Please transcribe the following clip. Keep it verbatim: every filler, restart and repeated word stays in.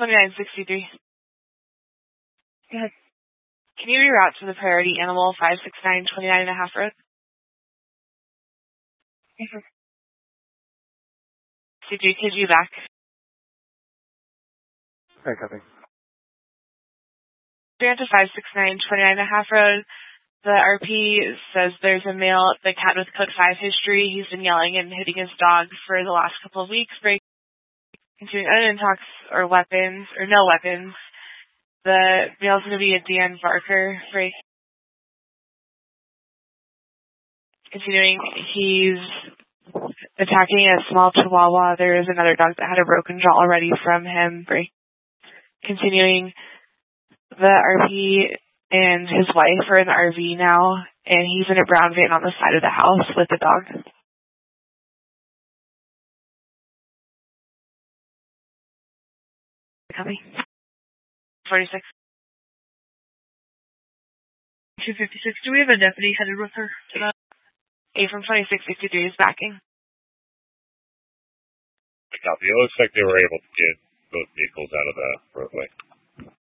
twenty-nine sixty-three. Go ahead. Can you reroute to the priority animal five six nine twenty-nine and a half road? Yes, sir. C J, could you back? Okay, copy. Grant to five six nine twenty-nine and a half road. The R P says there's a male, the cat with code five history. He's been yelling and hitting his dog for the last couple of weeks. Break, continuing unknown talks or weapons, or no weapons. The male's going to be a Dan Barker. Break. Continuing, he's attacking a small chihuahua. There is another dog that had a broken jaw already from him. Break. Continuing, the R P and his wife are in the R V now, and he's in a brown van on the side of the house with the dog. Copy. forty-six. two fifty-six. Do we have a deputy headed with her to that? A from twenty-six sixty-three is backing. Copy. It looks like they were able to get both vehicles out of the roadway.